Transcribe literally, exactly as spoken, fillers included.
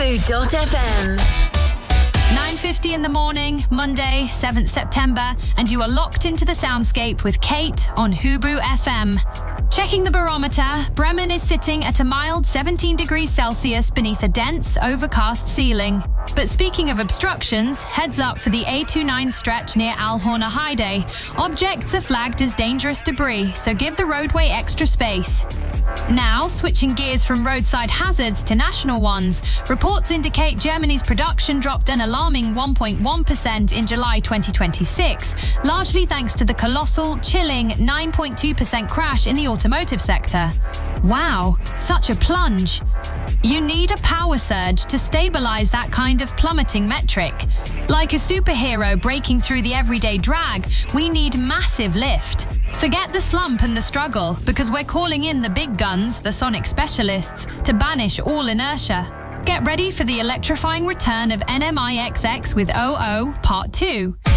Fubu dot f m. nine fifty in the morning, Monday, seventh September, and you are locked into the soundscape with Kate on Fubu F M. Checking the barometer, Bremen is sitting at a mild seventeen degrees Celsius beneath a dense, overcast ceiling. But speaking of obstructions, heads up for the A twenty-nine stretch near Alhorner Heide. Objects are flagged as dangerous debris, so give the roadway extra space. Now, switching gears from roadside hazards to national ones, reports indicate Germany's production dropped an alarming one point one percent in July twenty twenty-six, largely thanks to the colossal, chilling nine point two percent crash in the automotive sector. Wow, such a plunge. You need a power surge to stabilize that kind of plummeting metric. Like a superhero breaking through the everyday drag, we need massive lift. Forget the slump and the struggle, because we're calling in the big guns, the sonic specialists, to banish all inertia. Get ready for the electrifying return of N M I X X with O O Part two.